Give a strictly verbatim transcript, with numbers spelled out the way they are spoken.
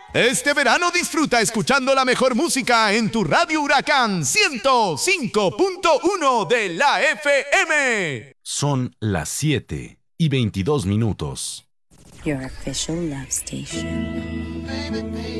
Este verano disfruta escuchando la mejor música en tu Radio Huracán ciento cinco punto uno de la F M. Son las siete y veintidós minutos. Your official love station.